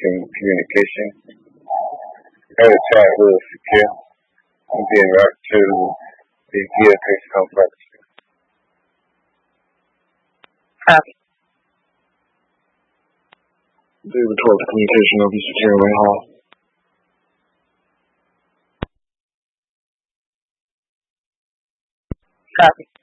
communication. Another chat will secure and being routed to the VFX complex. Copy. David 12 to communication of secure Wayne Hall. Copy.